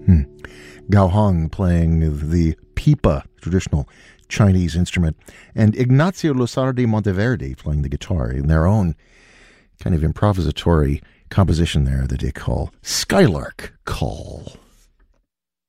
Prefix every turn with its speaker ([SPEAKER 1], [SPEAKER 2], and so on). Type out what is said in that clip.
[SPEAKER 1] Gao Hong playing the pipa, traditional Chinese instrument, and Ignacio Losardi Monteverde playing the guitar in their own kind of improvisatory composition there that they call Skylark Call.